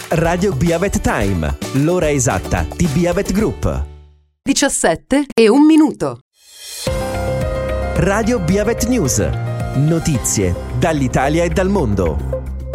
Radio Biavet Time, l'ora esatta di Biavet Group. 17:01. Radio Biavet News, notizie dall'Italia e dal mondo.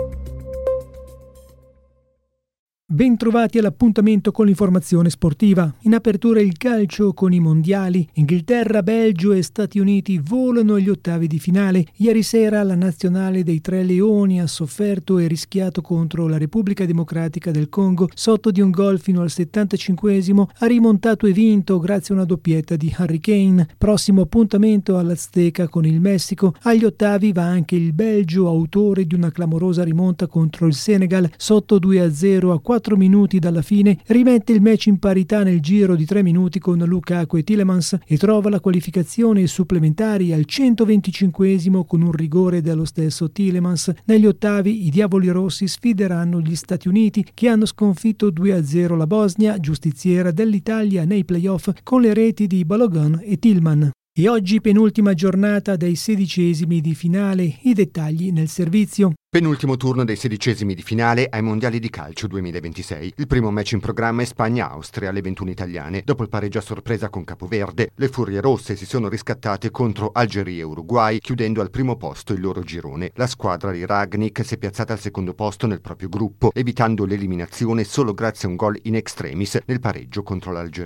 Bentrovati all'appuntamento con l'informazione sportiva. In apertura il calcio con i mondiali. Inghilterra, Belgio e Stati Uniti volano agli ottavi di finale. Ieri sera la nazionale dei Tre Leoni ha sofferto e rischiato contro la Repubblica Democratica del Congo. Sotto di un gol fino al 75esimo ha rimontato e vinto grazie a una doppietta di Harry Kane. Prossimo appuntamento all'Azteca con il Messico. Agli ottavi va anche il Belgio, autore di una clamorosa rimonta contro il Senegal. Sotto 2-0 a 4 minuti dalla fine, rimette il match in parità nel giro di 3 minuti con Lukaku e Tielemans e trova la qualificazione ai supplementari al 125esimo con un rigore dello stesso Tielemans. Negli ottavi i Diavoli Rossi sfideranno gli Stati Uniti, che hanno sconfitto 2-0 la Bosnia, giustiziera dell'Italia nei playoff, con le reti di Balogun e Tillman. E oggi penultima giornata dei 16esimi di finale, i dettagli nel servizio. Penultimo turno dei 16esimi di finale ai Mondiali di Calcio 2026. Il primo match in programma è Spagna-Austria alle 21 italiane. Dopo il pareggio a sorpresa con Capoverde, le Furie Rosse si sono riscattate contro Algeria e Uruguay, chiudendo al primo posto il loro girone. La squadra di Rangnick si è piazzata al secondo posto nel proprio gruppo, evitando l'eliminazione solo grazie a un gol in extremis nel pareggio contro l'Algeria.